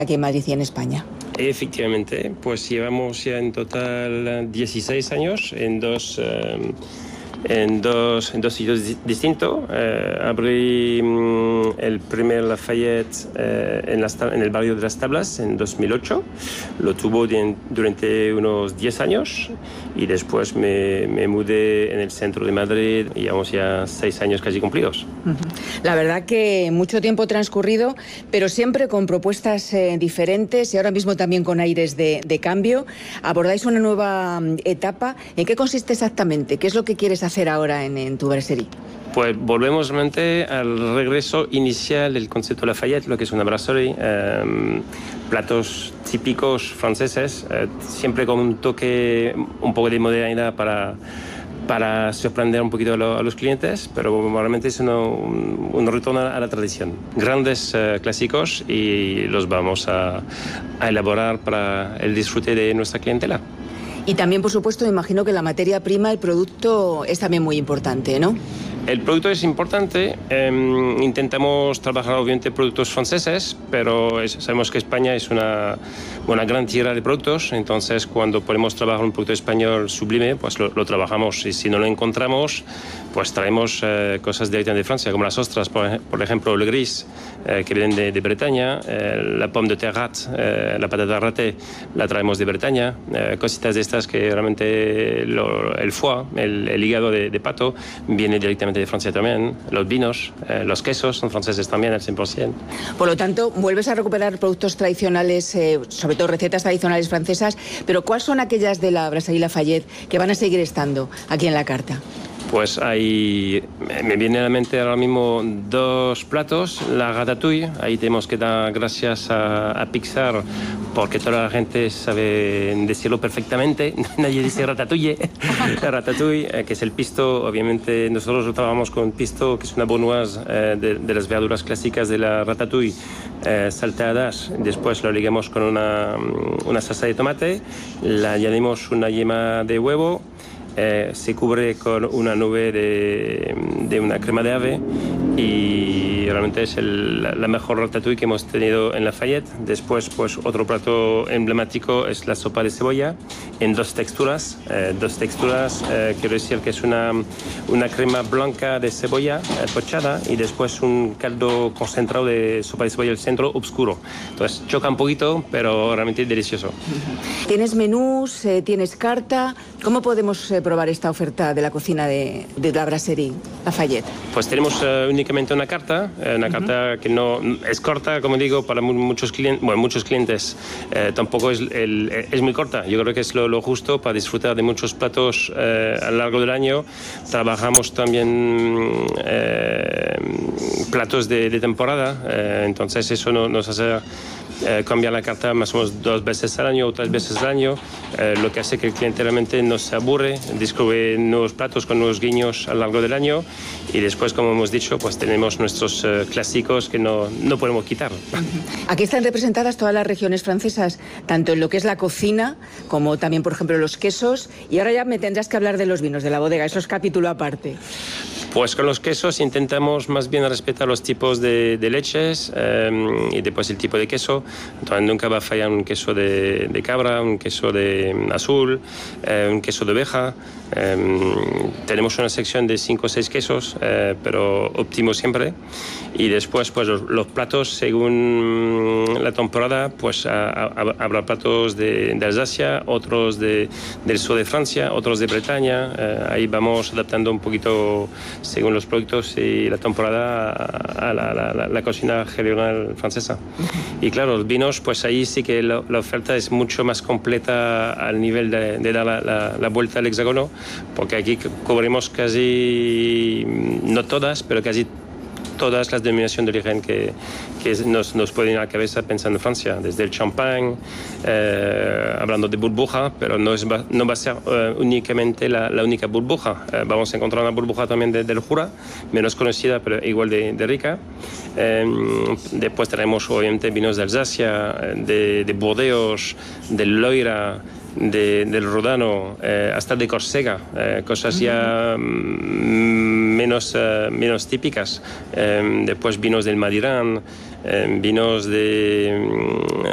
aquí en Madrid y en España. Efectivamente, pues llevamos ya en total 16 años en dos sitios distintos. Abrí el primer Lafayette en el barrio de Las Tablas en 2008. Lo tuvo durante unos 10 años y después me mudé en el centro de Madrid y llevamos ya 6 años casi cumplidos. La verdad que mucho tiempo transcurrido, pero siempre con propuestas diferentes y ahora mismo también con aires de cambio. Abordáis una nueva etapa. ¿En qué consiste exactamente? ¿Qué es lo que quieres hacer ahora en tu brasserie? Pues volvemos realmente al regreso inicial del concepto Lafayette, lo que es una brasserie, platos típicos franceses, siempre con un toque un poco de modernidad para sorprender un poquito a los clientes, pero realmente es un retorno a la tradición. Grandes clásicos y los vamos a elaborar para el disfrute de nuestra clientela. Y también, por supuesto, me imagino que la materia prima, el producto, es también muy importante, ¿no? El producto es importante. Intentamos trabajar obviamente productos franceses, pero sabemos que España es una gran tierra de productos, entonces cuando podemos trabajar un producto español sublime, pues lo trabajamos, y si no lo encontramos, pues traemos cosas directamente de Francia, como las ostras, por ejemplo, el gris, que vienen de Bretaña, la pomme de terre rate, la patata raté, la traemos de Bretaña, cositas de estas que realmente el foie, el hígado de pato, viene directamente de Francia también. Los vinos, los quesos son franceses también al 100%. Por lo tanto, vuelves a recuperar productos tradicionales, sobre todo recetas tradicionales francesas, pero ¿cuáles son aquellas de la Brasserie Lafayette que van a seguir estando aquí en la carta? Pues me viene a la mente ahora mismo 2 platos. La ratatouille, ahí tenemos que dar gracias a Pixar, porque toda la gente sabe decirlo perfectamente. Nadie dice ratatouille. La ratatouille, que es el pisto, obviamente nosotros lo trabajamos con pisto, que es una bournoise de las verduras clásicas de la ratatouille, salteadas. Después lo ligamos con una salsa de tomate, le añadimos una yema de huevo. Se cubre con una nube de una crema de ave y realmente es la mejor ratatouille que hemos tenido en Lafayette. Después, pues otro plato emblemático es la sopa de cebolla en 2 texturas. Quiero decir que es una crema blanca de cebolla pochada y después un caldo concentrado de sopa de cebolla al centro oscuro. Entonces choca un poquito, pero realmente es delicioso. ¿Tienes menús? ¿Tienes carta? ¿Cómo podemos probar esta oferta de la cocina de la Brasserie Lafayette? Pues tenemos únicamente una carta que no es corta, como digo, para muchos clientes. Tampoco es muy corta. Yo creo que es lo justo para disfrutar de muchos platos a lo largo del año. Trabajamos también platos de temporada, entonces eso nos hace cambiar la carta más o menos 2 veces al año o 3 veces al año, lo que hace que el cliente realmente no se aburre, descubre nuevos platos con nuevos guiños a lo largo del año y después, como hemos dicho, pues tenemos nuestros clásicos que no podemos quitar. Aquí están representadas todas las regiones francesas, tanto en lo que es la cocina como también, por ejemplo, los quesos, y ahora ya me tendrás que hablar de los vinos de la bodega, eso es capítulo aparte. Pues con los quesos intentamos más bien respetar los tipos de leches y después el tipo de queso. Entonces nunca va a fallar un queso de cabra, un queso de azul, un queso de oveja. Tenemos una sección de 5 o 6 quesos, pero óptimo siempre. Y después pues los platos, según la temporada, pues habrá platos de Alsacia, otros del sur de Francia, otros de Bretaña. Ahí vamos adaptando un poquito según los productos y la temporada a la cocina regional francesa. Y claro, los vinos, pues ahí sí que la oferta es mucho más completa al nivel de dar la vuelta al hexágono, porque aquí cubrimos casi, no todas, pero casi todas las denominaciones de origen que nos pueden ir a la cabeza pensando en Francia, desde el champán, hablando de burbuja, pero no va a ser únicamente la única burbuja. Vamos a encontrar una burbuja también del Jura, menos conocida, pero igual de rica. Después tenemos obviamente vinos de Alsacia, de Burdeos, del Loira, del Rodano, hasta de Córcega, cosas ya menos típicas. Después vinos del Madirán, vinos de